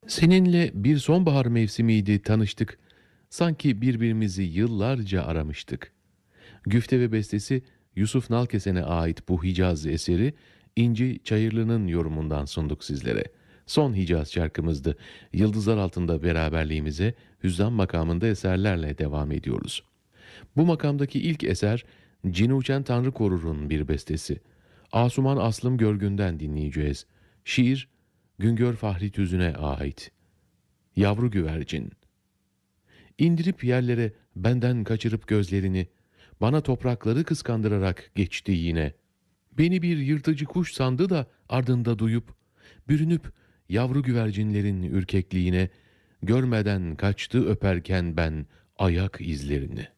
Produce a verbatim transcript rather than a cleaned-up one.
Seninle bir sonbahar mevsimiydi tanıştık. Sanki birbirimizi yıllarca aramıştık. Güfte ve bestesi Yusuf Nalkesen'e ait bu Hicaz eseri İnci Çayırlı'nın yorumundan sunduk sizlere. Son Hicaz şarkımızdı. Yıldızlar altında beraberliğimize hüzzam makamında eserlerle devam ediyoruz. Bu makamdaki ilk eser Cinuçen Tanrı Korur'un bir bestesi. Asuman Aslım Görgün'den dinleyeceğiz. Şiir Güngör Fahri Tüzün'e ait. Yavru güvercin. İndirip yerlere benden kaçırıp gözlerini, bana toprakları kıskandırarak geçti yine. Beni bir yırtıcı kuş sandı da ardında duyup, bürünüp yavru güvercinlerin ürkekliğine, görmeden kaçtı öperken ben ayak izlerini.